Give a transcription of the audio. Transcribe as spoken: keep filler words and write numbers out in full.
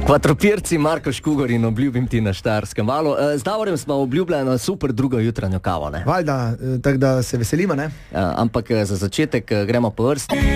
Kvadropirci, Marko Škugor in obljubim ti na Štajerskem valu. Z Davorjem smo obljubljeno super drugo jutranjo kavo, ne? Valjda, tako da se veselimo, ne? Ampak za začetek gremo po vrsti.